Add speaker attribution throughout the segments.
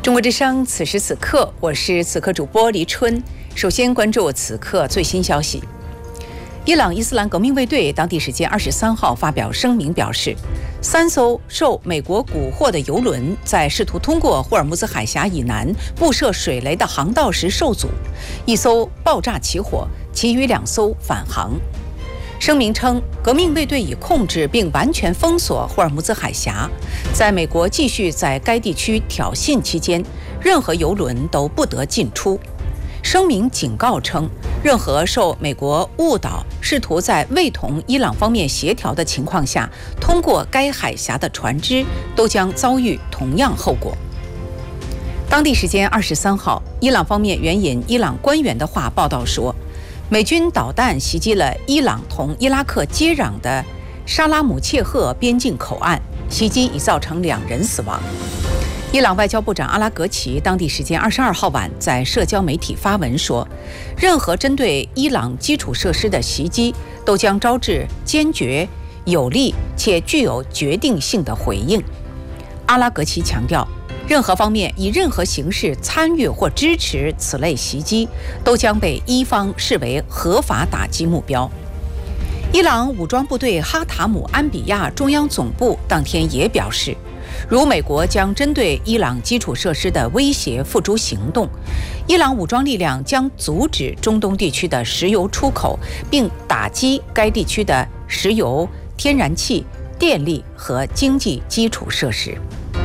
Speaker 1: 中国之声，此时此刻，我是此刻主播黎春。首先关注此刻最新消息。伊朗伊斯兰革命卫队当地时间23号发表声明表示，3艘受美国蛊惑的油轮在试图通过霍尔木兹海峡以南布设水雷的航道时受阻，1艘爆炸起火，其余2艘返航。声明称，革命卫队已控制并完全封锁霍尔木兹海峡，在美国继续在该地区挑衅期间，任何油轮都不得进出。声明警告称，任何受美国误导、试图在未同伊朗方面协调的情况下通过该海峡的船只，都将遭遇同样后果。当地时间23号，伊朗方面援引伊朗官员的话报道说，美军导弹袭击了伊朗同伊拉克接壤的沙拉姆切赫边境口岸，袭击已造成2人死亡。伊朗外交部长阿拉格齐当地时间22号晚在社交媒体发文说，任何针对伊朗基础设施的袭击都将招致坚决、有力且具有决定性的回应。阿拉格齐强调，任何方面以任何形式参与或支持此类袭击，都将被伊方视为合法打击目标。伊朗武装部队哈塔姆安比亚中央总部当天也表示，如美国将针对伊朗基础设施的威胁付诸行动，伊朗武装力量将阻止中东地区的石油出口，并打击该地区的石油、天然气、电力和经济基础设施。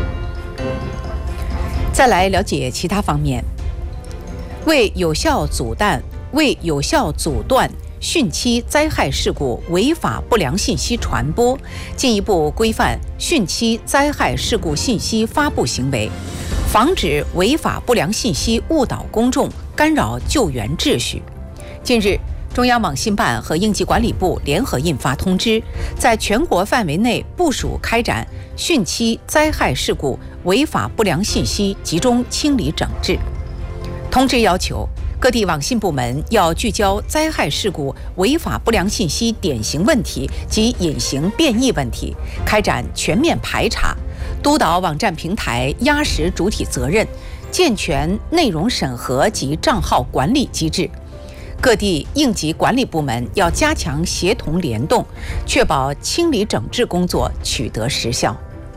Speaker 1: 再来了解其他方面，为有效阻断汛期灾害事故违法不良信息传播，进一步规范汛期灾害事故信息发布行为，防止违法不良信息误导公众、干扰救援秩序。近日，中央网信办和应急管理部联合印发通知，在全国范围内部署开展汛期灾害事故违法不良信息集中清理整治。通知要求，各地网信部门要聚焦灾害事故违法不良信息典型问题及隐形变异问题，开展全面排查，督导网站平台压实主体责任，健全内容审核及账号管理机制。各地应急管理部门要加强协同联动，确保清理整治工作取得实效。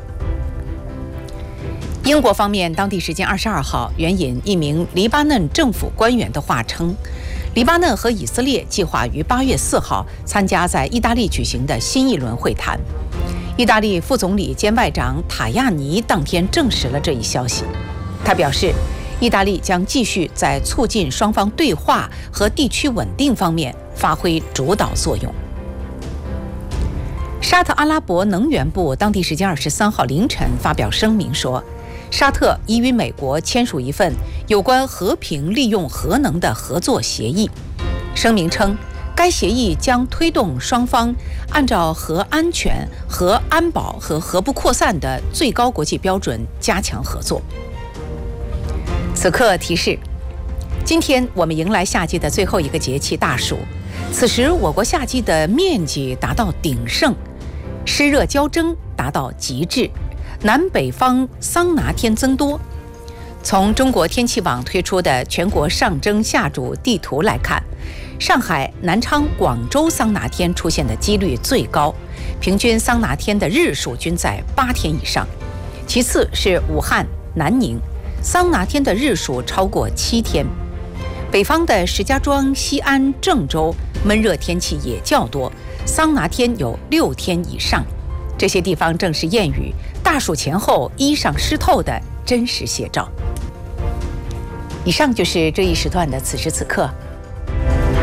Speaker 1: 英国方面当地时间22号援引一名黎巴嫩政府官员的话称，黎巴嫩和以色列计划于8月4号参加在意大利举行的新一轮会谈。意大利副总理兼外长塔亚尼当天证实了这一消息。他表示，意大利将继续在促进双方对话和地区稳定方面发挥主导作用。沙特阿拉伯能源部当地时间23号凌晨发表声明说，沙特已与美国签署一份有关和平利用核能的合作协议。声明称，该协议将推动双方按照核安全、核安保和核不扩散的最高国际标准加强合作。此刻提示，今天我们迎来夏季的最后一个节气大暑，此时我国夏季的面积达到鼎盛，湿热交蒸达到极致，南北方桑拿天增多。从中国天气网推出的全国上蒸下煮地图来看，上海、南昌、广州桑拿天出现的几率最高，平均桑拿天的日数均在8天以上。其次是武汉、南宁，桑拿天的日数超过7天。北方的石家庄、西安、郑州闷热天气也较多，桑拿天有6天以上。这些地方正是谚语大暑前后衣裳湿透的真实写照。以上就是这一时段的此时此刻，